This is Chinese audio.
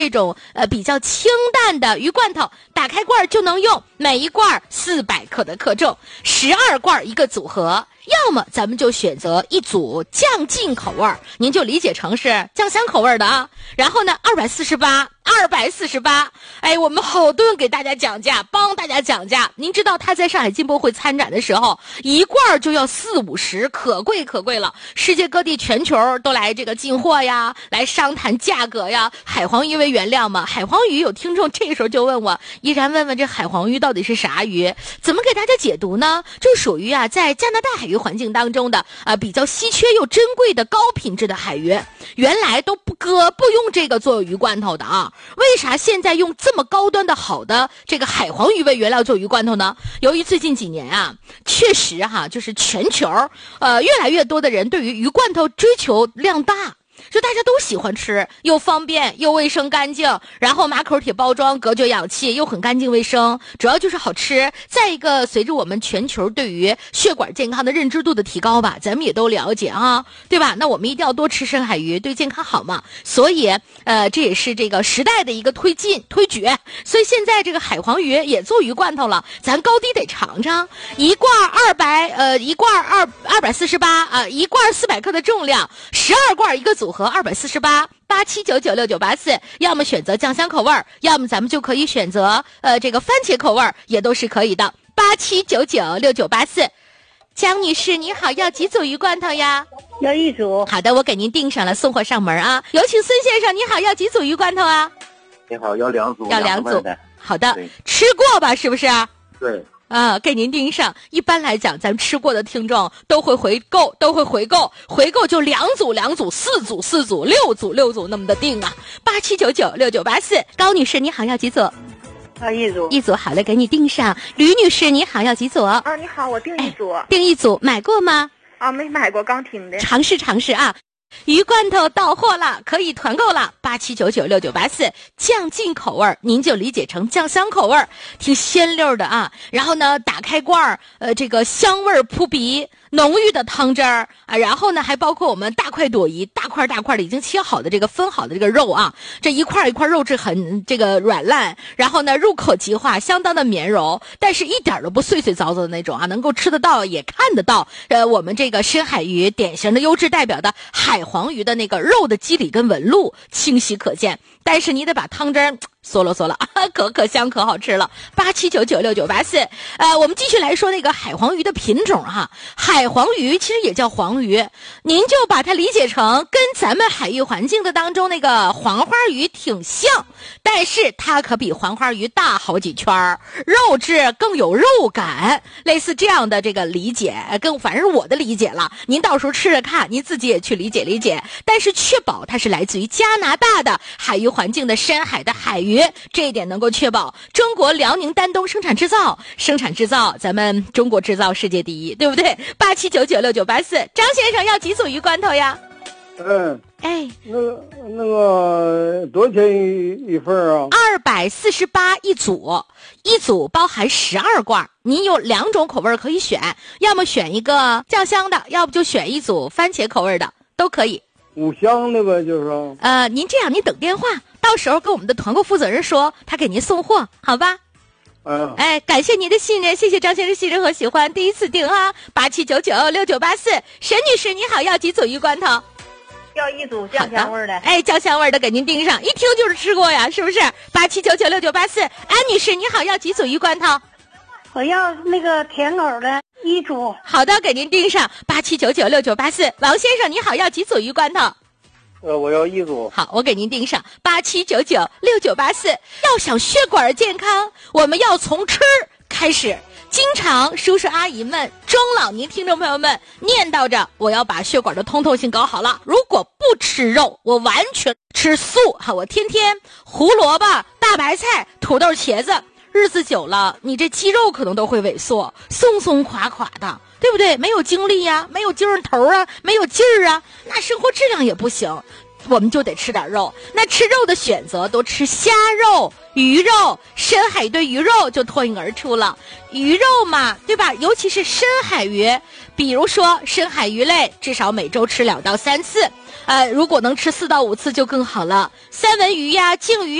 这种比较清淡的鱼罐头，打开罐就能用，每一罐400克的克重，12罐一个组合。要么咱们就选择一组酱劲口味，您就理解成是酱香口味的啊。然后呢，248，哎，我们好顿给大家讲价，帮大家讲价。您知道他在上海进博会参展的时候，一罐就要40-50，可贵了。世界各地全球都来这个进货呀，来商谈价格呀。海黄鱼为原料嘛，海黄鱼有听众这个时候就问我，依然问这海黄鱼到底是啥鱼？怎么给大家解读呢？就属于在加拿大海鱼环境当中的比较稀缺又珍贵的高品质的海鱼，原来都不用这个做鱼罐头的啊。为啥现在用这么高端的好的这个海黄鱼为原料做鱼罐头呢？由于最近几年啊，确实就是全球越来越多的人对于鱼罐头追求量大。就大家都喜欢吃，又方便又卫生干净，然后马口铁包装隔绝氧气，又很干净卫生，主要就是好吃。再一个，随着我们全球对于血管健康的认知度的提高吧，咱们也都了解啊，对吧？那我们一定要多吃深海鱼，对健康好嘛。所以这也是这个时代的一个推举。所以现在这个海黄鱼也做鱼罐头了，咱高低得尝尝。一罐248，一罐400克的重量，12罐一个组合，248，87996984，要么选择酱香口味，要么咱们就可以选择这个番茄口味，也都是可以的。87996984，江女士你好，要几组鱼罐头呀？ 要一组。 好的，我给您订上了，送货上门啊。有请孙先生，你好，要几组鱼罐头啊？ 你好，要2组。 要2组。好的，吃过吧？是不是？ 对。 给您订上。一般来讲，咱们吃过的听众都会回购，回购就2组2组，4组4组，6组6组那么的订啊。87996984，高女士你好，要几组？ 一组。 一组，好的，给你订上。吕女士你好，要几组？ 你好，我订一组。 订一组，买过吗？ 没买过，刚听的。 尝试啊。鱼罐头到货了，可以团购了。87996984，酱劲口味，您就理解成酱香口味，挺鲜溜的啊。然后呢，打开罐这个香味扑鼻，浓郁的汤汁儿啊。然后呢，还包括我们大块朵颐，大块的已经切好的这个分好的这个肉啊，这一块一块肉质很这个软烂，然后呢入口即化，相当的绵柔，但是一点都不碎碎糟糟的那种啊，能够吃得到也看得到。我们这个深海鱼典型的优质代表的海黄鱼的那个肉的肌理跟纹路清晰可见，但是你得把汤汁儿嗦了可香可好吃了。87996984，我们继续来说那个海黄鱼的品种哈。海黄鱼其实也叫黄鱼，您就把它理解成跟咱们海域环境的当中那个黄花鱼挺像，但是它可比黄花鱼大好几圈，肉质更有肉感，类似这样的这个理解，反正我的理解了，您到时候吃着看，您自己也去理解理解。但是确保它是来自于加拿大的海域环境的深海的海鱼，这一点能够确保。中国辽宁丹东生产制造，咱们中国制造世界第一，对不对？87996984，张先生要几组鱼罐头呀？ 那个多少钱一份啊 ？248一组，一组包含12罐，您有2种口味可以选，要么选一个酱香的，要不就选一组番茄口味的，都可以。 五香的呗，就是说。 您这样，您等电话，到时候跟我们的团购负责人说，他给您送货，好吧？感谢您的信任，谢谢张先生信任和喜欢，第一次订哈，87996984，沈女士你好，要几组鱼罐头？ 要一组酱香味的。 酱香味的给您订上，一听就是吃过呀，是不是？87996984，安女士你好，要几组鱼罐头？ 我要那个甜口的一组。 好的，给您订上，87996984。王先生你好，要几组鱼罐头？ 我要一组。 好，我给您订上，87996984。要想血管健康，我们要从吃开始。经常叔叔阿姨们、中老年听众朋友们念叨着，我要把血管的通透性搞好了。如果不吃肉，我完全吃素哈，我天天胡萝卜、大白菜、土豆、茄子，日子久了，你这肌肉可能都会萎缩，松松垮垮的，对不对？没有精力呀，没有精神头啊，没有劲儿啊，那生活质量也不行。 我们就得吃点肉。那吃肉的选择都吃虾肉、鱼肉，深海对鱼肉就脱颖而出了。鱼肉嘛，对吧？尤其是深海鱼，比如说深海鱼类，至少每周吃2到3次，如果能吃4到5次就更好了。三文鱼呀、鲸鱼